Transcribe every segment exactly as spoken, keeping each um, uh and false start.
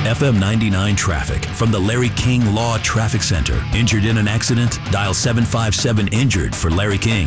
F M ninety-nine traffic from the Larry King Law Traffic Center. Injured in an accident? Dial seven five seven injured for Larry King.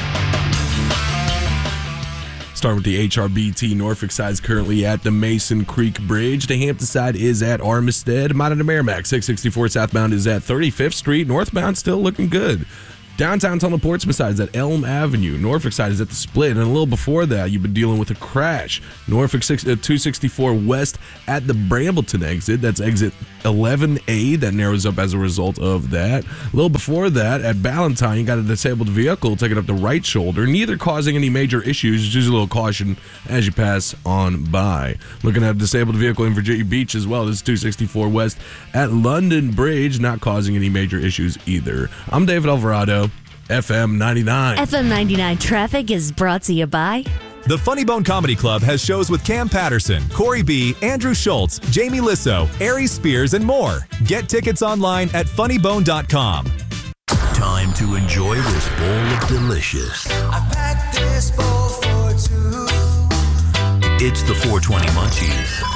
Start with the H R B T. Norfolk side is currently at the Mason Creek Bridge. The Hampton side is at Armistead. Mount to Merrimack, six sixty-four southbound is at thirty-fifth Street. Northbound still looking good. Downtown Tunnel Portsmouth side is at Elm Avenue. Norfolk side is at the Split. And a little before that, you've been dealing with a crash. Norfolk six, uh, two sixty-four West at the Brambleton exit. That's exit eleven A. That narrows up as a result of that. A little before that, at Ballantyne, you got a disabled vehicle taking up the right shoulder, neither causing any major issues. Just a little caution as you pass on by. Looking at a disabled vehicle in Virginia Beach as well. This is two sixty-four West at London Bridge, not causing any major issues either. I'm David Alvarado. F M ninety-nine. F M ninety-nine traffic is brought to you by the Funny Bone Comedy Club has shows with Cam Patterson, Corey B., Andrew Schultz, Jamie Lissow, Ari Spears, and more. Get tickets online at funny bone dot com. Time to enjoy this bowl of delicious. I packed this bowl for two. It's the four twenty Munchies.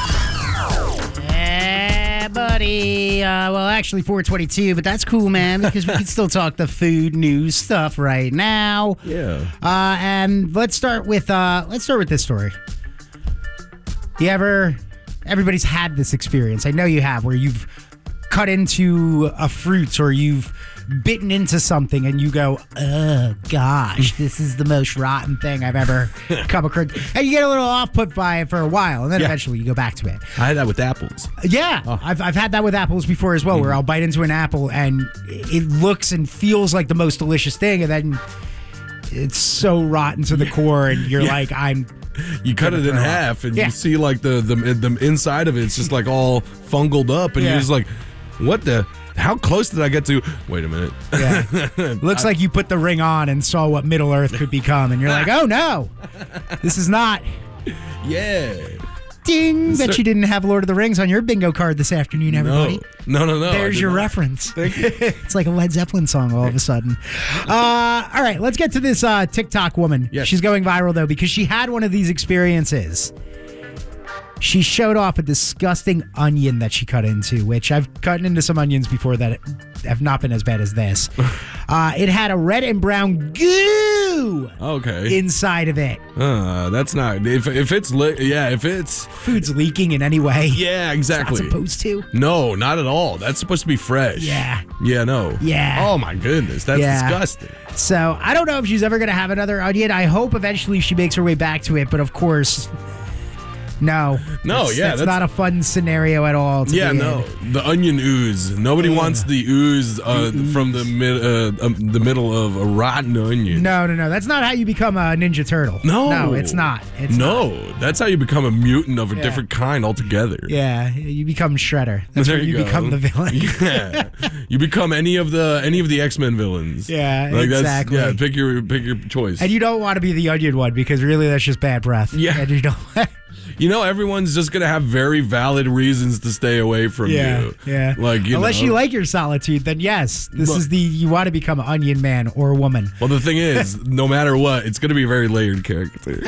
Yeah, buddy. Uh, well, actually four twenty-two, but that's cool, man, because we can still talk the food news stuff right now. Yeah. Uh, and let's start with uh, let's start with this story. You ever? Everybody's had this experience. I know you have, where you've cut into a fruit or you've bitten into something and you go, oh gosh, this is the most rotten thing I've ever come across. And you get a little off put by it for a while, and then yeah. eventually you go back to it. I had that with apples. Yeah, oh. I've I've had that with apples before as well, mm-hmm. where I'll bite into an apple and it looks and feels like the most delicious thing, and then it's so rotten to the core, and you're yeah. like, I'm. You cut it in half, and yeah. you see like the, the the inside of it, it's just like all fungled up, and yeah. you're just like, what the? How close did I get to? Wait a minute. Yeah. Looks I, like you put the ring on and saw what Middle Earth could become, and you're like, oh no, this is not. Yeah. Ding! Bet Sir, you didn't have Lord of the Rings on your bingo card this afternoon, everybody. No, no, no. no There's your not. reference. Thank you. It's like a Led Zeppelin song all of a sudden. Uh, all right, let's get to this uh, TikTok woman. Yes. She's going viral, though, because she had one of these experiences. She showed off a disgusting onion that she cut into, which I've cut into some onions before that have not been as bad as this. Uh, it had a red and brown goo okay. inside of it. Uh, that's not... If if it's... Li- yeah, if it's... Food's leaking in any way. Yeah, exactly. It's not supposed to. No, not at all. That's supposed to be fresh. Yeah. Yeah, no. Yeah. Oh, my goodness. That's yeah. disgusting. So, I don't know if she's ever going to have another onion. I hope eventually she makes her way back to it, but of course... No. No, that's, yeah. That's, that's not a fun scenario at all. To yeah, be no. in. The onion ooze. Nobody Ugh. wants the ooze, uh, the ooze. from the mid, uh, um, the middle of a rotten onion. No, no, no. That's not how you become a Ninja Turtle. No. No, it's not. It's no, not. That's how you become a mutant of a yeah. different kind altogether. Yeah, you become Shredder. That's there where you, you become the villain. Yeah. You become any of the any of the X-Men villains. Yeah, like exactly. That's, yeah, pick your pick your choice. And you don't want to be the onion one because really that's just bad breath. Yeah. And you don't You know, everyone's just going to have very valid reasons to stay away from yeah, you. Yeah, like you Unless know. you like your solitude, then yes, this but, is the, you want to become an onion man or woman. Well, the thing is, no matter what, it's going to be a very layered character.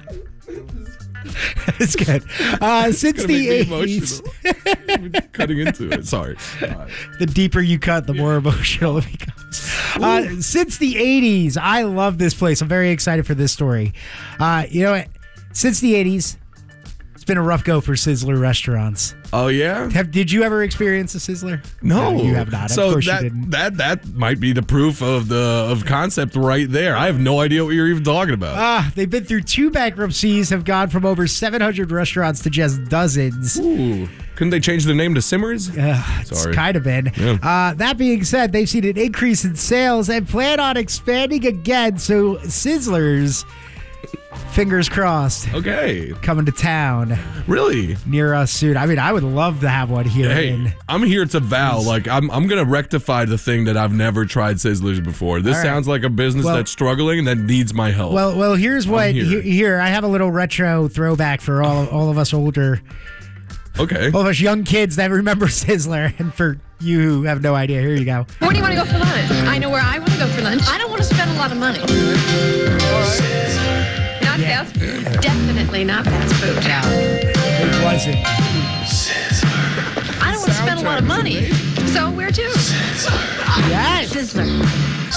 It's good. Uh, since the eighties. Cutting into it. Sorry. Right. The deeper you cut, the more emotional it becomes. Uh, since the eighties, I love this place. I'm very excited for this story. Uh, you know what? Since the eighties, it's been a rough go for Sizzler restaurants. Oh, yeah? Have, did you ever experience a Sizzler? No. no you have not. So of course that, you didn't. That, that might be the proof of the of concept right there. I have no idea what you're even talking about. Ah, they've been through two bankruptcies, have gone from over seven hundred restaurants to just dozens. Ooh. Couldn't they change their name to Simmers? Uh, it's Sorry. kind of been. Yeah. Uh, that being said, they've seen an increase in sales and plan on expanding again. So Sizzlers... Fingers crossed. Okay. Coming to town. Really? Near us soon. I mean, I would love to have one here. Hey, in I'm here to vow. Like, I'm I'm going to rectify the thing that I've never tried Sizzlers before. This right. sounds like a business well, that's struggling and that needs my help. Well, well, here's what. Here. He, here, I have a little retro throwback for all, all of us older. Okay. All of us young kids that remember Sizzler. And for you who have no idea, here you go. Where do you want to go for lunch? I know where I want to go for lunch. I don't want to spend a lot of money. All right. Not Yeah. fast food. Definitely not fast food. No, it wasn't. Sizzler. lot of money. So where to? Yes. Sizzler.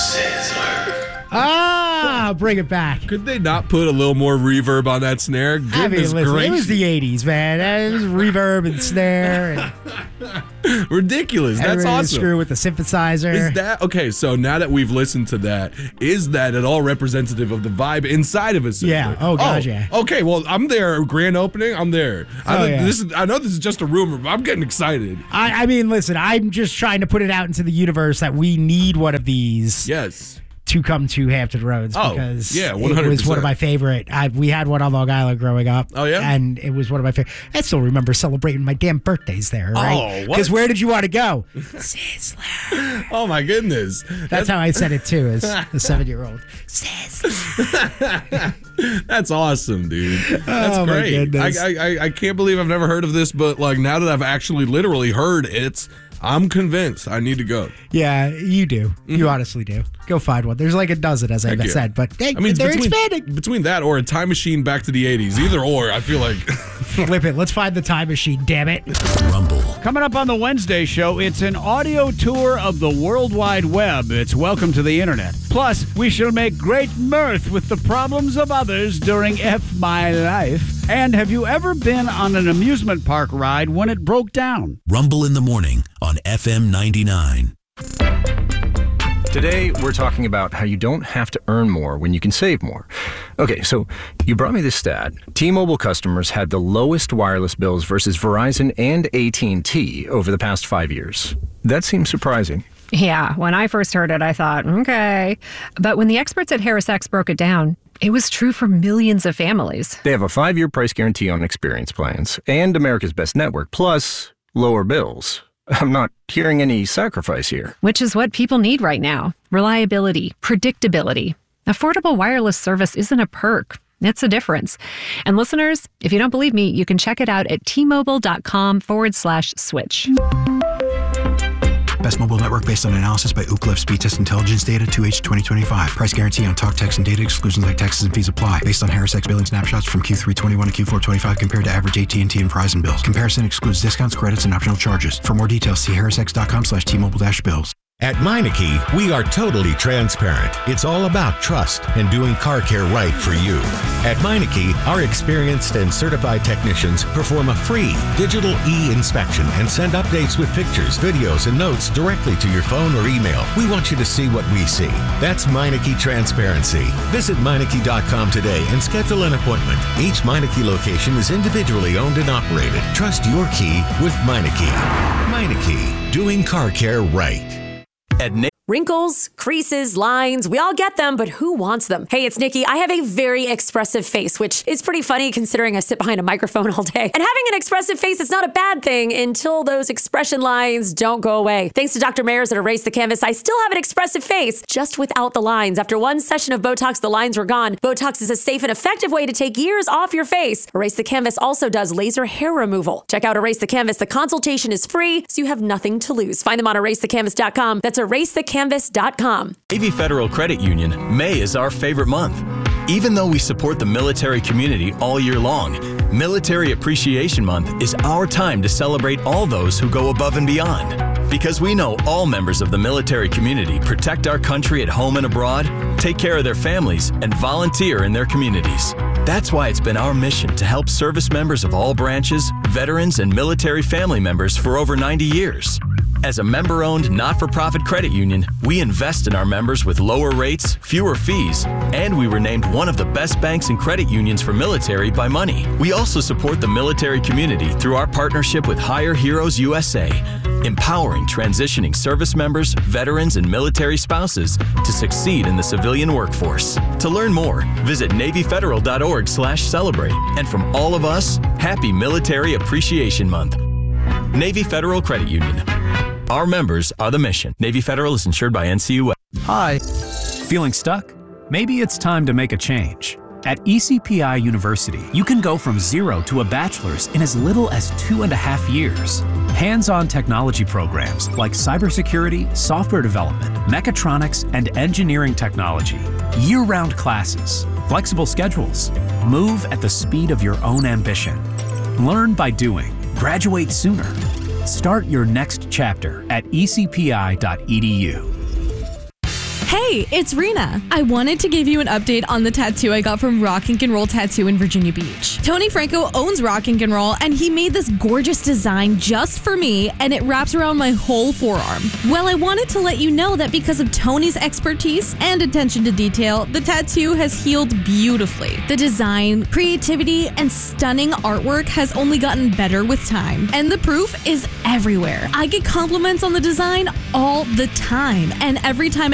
Ah, bring it back. Could they not put a little more reverb on that snare? Goodness I mean, listen, gracious. it was the eighties, man. It was reverb and snare. And Ridiculous. That's everybody awesome. Screw with the synthesizer. Is that okay? So now that we've listened to that, is that at all representative of the vibe inside of a system? Yeah. Oh, God, yeah. Okay. Well, I'm there. Grand opening. I'm there. I, Oh, know, yeah. this is, I know this is just a rumor, but I'm getting excited. I, I mean, listen, I'm just trying to put it out into the universe that we need one of these Yes. to come to Hampton Roads Oh, because yeah, it one hundred was one percent. of my favorite. I, we had one on Long Island growing up. Oh, yeah? And it was one of my favorite. I still remember celebrating my damn birthdays there, right? Oh, what? Because where did you want to go? Sizzler. Oh my goodness. That's how I said it too as a seven-year-old. Sizzler. That's awesome, dude. That's Oh, my great. goodness. I, I I can't believe I've never heard of this, but like now that I've actually literally heard it, I'm convinced I need to go. Yeah, you do. You honestly do. Go find one. There's like a dozen, as I Heck yeah. said, but they, I mean, they're between, expanding. between that or a time machine back to the eighties, either or, I feel like. Flip it. Let's find the time machine, damn it. Rumble. Coming up on the Wednesday show, it's an audio tour of the World Wide Web. It's Welcome to the Internet. Plus, we shall make great mirth with the problems of others during F My Life. And have you ever been on an amusement park ride when it broke down? Rumble in the morning on F M ninety-nine. Today, we're talking about how you don't have to earn more when you can save more. Okay, so you brought me this stat. T-Mobile customers had the lowest wireless bills versus Verizon and A T and T over the past five years. That seems surprising. Yeah, when I first heard it, I thought, okay. But when the experts at HarrisX broke it down, it was true for millions of families. They have a five-year price guarantee on experience plans and America's Best Network, plus lower bills. I'm not hearing any sacrifice here. Which is what people need right now. Reliability, predictability. Affordable wireless service isn't a perk. It's a difference. And listeners, if you don't believe me, you can check it out at T-Mobile.com forward slash switch. Best mobile network based on analysis by Ookla Speed Test Intelligence Data two H twenty twenty-five. Price guarantee on talk, text, and data. Exclusions like taxes and fees apply. Based on HarrisX billing snapshots from Q three twenty-one to Q four twenty-five compared to average A T and T and Verizon bills. Comparison excludes discounts, credits, and optional charges. For more details, see harrisx.com slash T-Mobile dash bills. At Meineke, we are totally transparent. It's all about trust and doing car care right for you. At Meineke, our experienced and certified technicians perform a free digital e-inspection and send updates with pictures, videos, and notes directly to your phone or email. We want you to see what we see. That's Meineke Transparency. Visit Meineke dot com today and schedule an appointment. Each Meineke location is individually owned and operated. Trust your key with Meineke. Meineke, doing car care right. At Na- Wrinkles, creases, lines, we all get them, but who wants them? Hey, it's Nikki. I have a very expressive face, which is pretty funny considering I sit behind a microphone all day. And having an expressive face is not a bad thing until those expression lines don't go away. Thanks to Doctor Mayers at Erase the Canvas, I still have an expressive face, just without the lines. After one session of Botox, the lines were gone. Botox is a safe and effective way to take years off your face. Erase the Canvas also does laser hair removal. Check out Erase the Canvas. The consultation is free, so you have nothing to lose. Find them on erase the canvas dot com. That's erase the canvas dot com. Navy Federal Credit Union, May is our favorite month. Even though we support the military community all year long, Military Appreciation Month is our time to celebrate all those who go above and beyond. Because we know all members of the military community protect our country at home and abroad, take care of their families, and volunteer in their communities. That's why it's been our mission to help service members of all branches, veterans, and military family members for over ninety years. As a member-owned, not-for-profit credit union, we invest in our members with lower rates, fewer fees, and we were named one of the best banks and credit unions for military by Money. We also support the military community through our partnership with Hire Heroes U S A, empowering transitioning service members, veterans, and military spouses to succeed in the civilian workforce. To learn more, visit navy federal dot org slash celebrate. And from all of us, happy Military Appreciation Month. Navy Federal Credit Union. Our members are the mission. Navy Federal is insured by N C U A. Hi. Feeling stuck? Maybe it's time to make a change. At E C P I University, you can go from zero to a bachelor's in as little as two and a half years. Hands-on technology programs like cybersecurity, software development, mechatronics, and engineering technology. Year-round classes, flexible schedules. Move at the speed of your own ambition. Learn by doing. Graduate sooner. Start your next chapter at e c p i dot e d u. Hey, it's Rena. I wanted to give you an update on the tattoo I got from Rock and Roll Tattoo in Virginia Beach. Tony Franco owns Rock and Roll, and he made this gorgeous design just for me, and it wraps around my whole forearm. Well, I wanted to let you know that because of Tony's expertise and attention to detail, the tattoo has healed beautifully. The design, creativity, and stunning artwork has only gotten better with time, and the proof is everywhere. I get compliments on the design all the time, and every time